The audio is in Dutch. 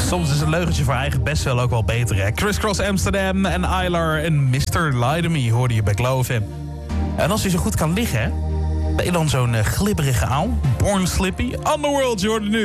Soms is een leugentje voor eigen best wel ook wel beter, hè? Criss Cross Amsterdam en Aylar en Mr. Lie to Me hoorde je bij Glow FM. En als je zo goed kan liggen, hè? Ben je dan zo'n glibberige aal? Born Slippy? Underworld, je hoorde nu.